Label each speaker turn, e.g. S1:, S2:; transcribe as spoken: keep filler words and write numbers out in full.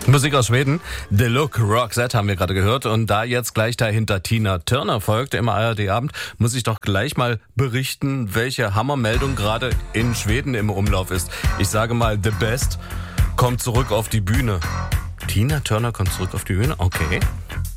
S1: Musik aus Schweden. The Look, Roxette haben wir gerade gehört. Und da jetzt gleich dahinter Tina Turner folgt im A R D-Abend, muss ich doch gleich mal berichten, welche Hammermeldung gerade in Schweden im Umlauf ist. Ich sage mal, The Best kommt zurück auf die Bühne. Tina Turner kommt zurück auf die Bühne? Okay.